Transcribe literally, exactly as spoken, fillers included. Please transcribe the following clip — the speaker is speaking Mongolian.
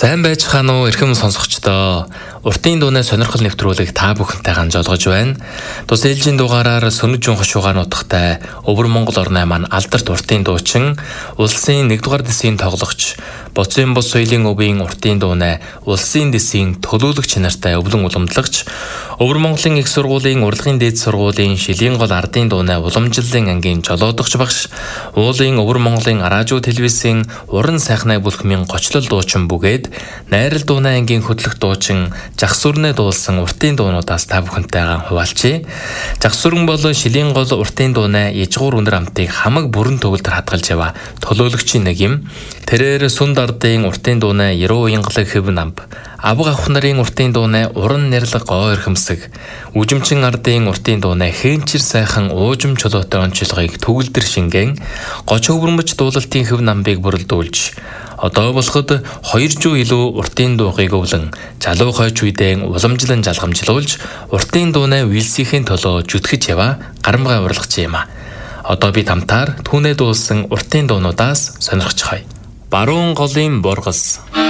Сайн байцгаана уу эрхэм сонсогчдоо. Уртын дууны сонирхол нэвтрүүлэг та бүхэнтэй ганжуулгаж байна. Тус ээлжийн дугаараар Сүнэг Жунхан шугаан утгатай Өвөр Монгол орны маань алдарт уртын дуучин, улсын нэгдүгээр дэсийн тоглогч, Боцын бус соёлын өвийн уртын дууны улсын дэсийн төлөөлөгч нартай өвлөн уламжлагч, Өвөр Монголын их сургуулийн урлагийн дээд сургуулийн шилийн гол ардын дууны уламжлалын ангийн жолоодогч багш, уулын Өвөр Монголын радио телевизийн уран сайхнаа бүлхмийн гочлол дуучин бүгээд найрал дууны ангийн хөтлөх дуучин Жагсүрнэ дуулсан уртын дуунуудаас та бүхэнтэйгээ хуваалцъя. Жагсүрэн бол шилийн гол уртын дууны ижгуур үнэр амтыг хамаг бүрэн төгөлдөр хадгалж яваа төлөөлөгчийн нэг юм. Тэрээр Сүнд ардын уртын дууны Яруу уянгалаг хэв намб, Авга авах нарын уртын дууны уран нэрлэг гоо эрхэмсэг, Үжимчин ардын уртын дууны хээнчир сайхан уужим чулуутай онцлогыг төгөлдөр шингэн, Гоч хөвөрмөч дуулалтын хэв намбыг бүрэлдүүлж, одоо болоход хоёр жуу илүү уртын дуугыг өвлөн залуу хойч үедээ уламжлан жалгамжлуулж уртын дууны вилсийн төлөө жүтгэж яваа гарамгай урлагч юм а. Одоо бид хамтаар түүнээ дуулсан уртын дуунуудаас сонирхож хай. Баруун голын бургас.